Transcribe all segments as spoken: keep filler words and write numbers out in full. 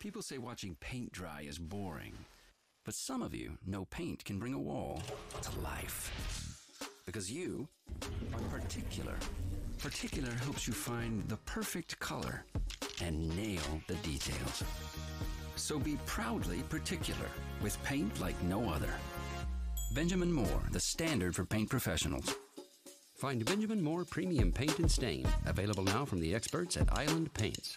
People say watching paint dry is boring, but some of you know paint can bring a wall to life. Because you are particular. Particular helps you find the perfect color and nail the details. So be proudly particular with paint like no other. Benjamin Moore, the standard for paint professionals. Find Benjamin Moore Premium Paint and Stain, available now from the experts at Island Paints.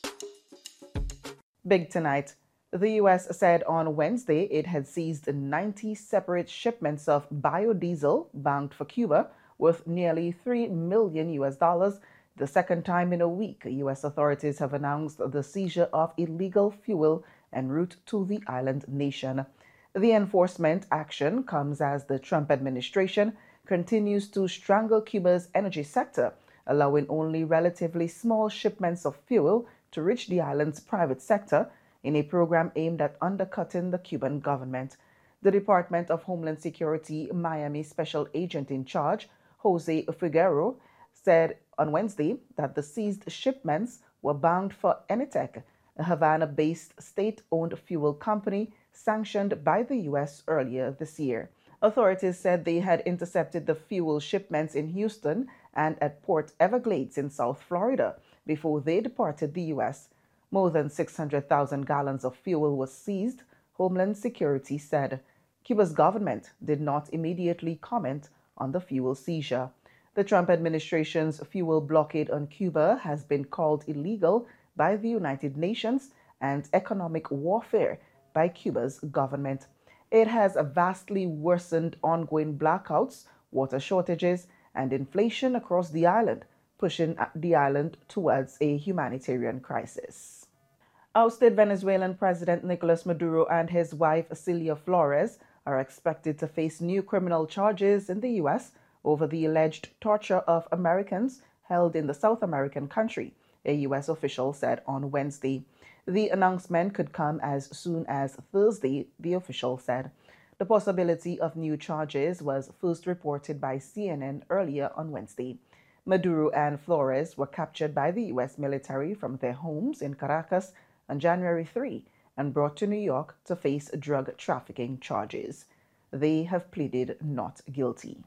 Big tonight. The U S said on Wednesday it had seized ninety separate shipments of biodiesel bound for Cuba worth nearly three million U S dollars, the second time in a week U S authorities have announced the seizure of illegal fuel en route to the island nation. The enforcement action comes as the Trump administration continues to strangle Cuba's energy sector, allowing only relatively small shipments of fuel to reach the island's private sector in a program aimed at undercutting the Cuban government. The Department of Homeland Security Miami Special Agent in charge, Jose Figueroa, said on Wednesday that the seized shipments were bound for Enitec, a Havana-based state-owned fuel company sanctioned by the U S earlier this year. Authorities said they had intercepted the fuel shipments in Houston and at Port Everglades in South Florida before they departed the U S. More than six hundred thousand gallons of fuel was seized, Homeland Security said. Cuba's government did not immediately comment on the fuel seizure. The Trump administration's fuel blockade on Cuba has been called illegal by the United Nations and economic warfare by Cuba's government. It has vastly worsened ongoing blackouts, water shortages, and inflation across the island, pushing the island towards a humanitarian crisis. Ousted Venezuelan President Nicolas Maduro and his wife Celia Flores are expected to face new criminal charges in the U S over the alleged torture of Americans held in the South American country, a U S official said on Wednesday. The announcement could come as soon as Thursday, the official said. The possibility of new charges was first reported by C N N earlier on Wednesday. Maduro and Flores were captured by the U S military from their homes in Caracas on January third and brought to New York to face drug trafficking charges. They have pleaded not guilty.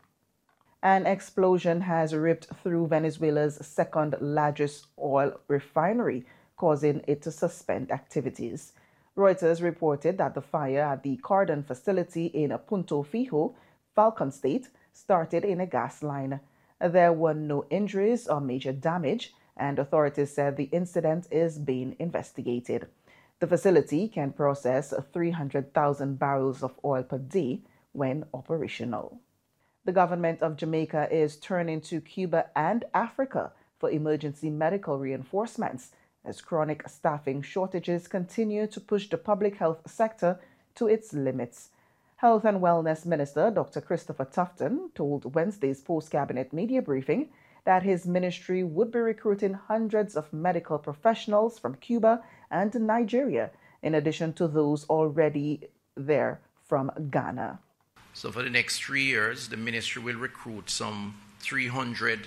An explosion has ripped through Venezuela's second largest oil refinery, causing it to suspend activities. Reuters reported that the fire at the Cardon facility in Punto Fijo, Falcon State, started in a gas line. There were no injuries or major damage, and authorities said the incident is being investigated. The facility can process three hundred thousand barrels of oil per day when operational. The government of Jamaica is turning to Cuba and Africa for emergency medical reinforcements as chronic staffing shortages continue to push the public health sector to its limits. Health and Wellness Minister Doctor Christopher Tufton told Wednesday's post-cabinet media briefing that his ministry would be recruiting hundreds of medical professionals from Cuba and Nigeria, in addition to those already there from Ghana. So for the next three years, the ministry will recruit some three hundred,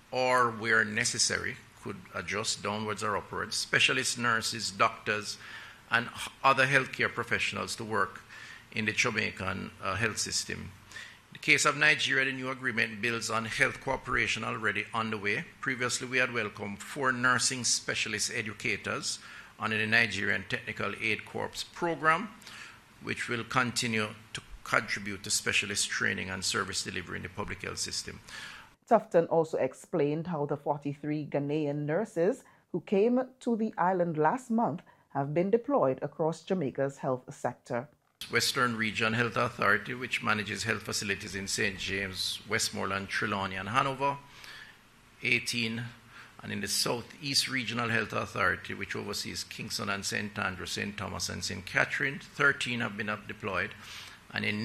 or where necessary, could adjust downwards or upwards, specialist nurses, doctors, and other healthcare professionals to work in the Jamaican uh, health system. In the case of Nigeria, the new agreement builds on health cooperation already underway. Previously, we had welcomed four nursing specialist educators under the Nigerian Technical Aid Corps program, which will continue to contribute to specialist training and service delivery in the public health system. Tufton also explained how the forty-three Ghanaian nurses who came to the island last month have been deployed across Jamaica's health sector. Western Region Health Authority, which manages health facilities in Saint James, Westmoreland, Trelawney, and Hanover, eighteen, and in the Southeast Regional Health Authority, which oversees Kingston and Saint Andrew, Saint Thomas, and Saint Catherine, thirteen have been deployed, and in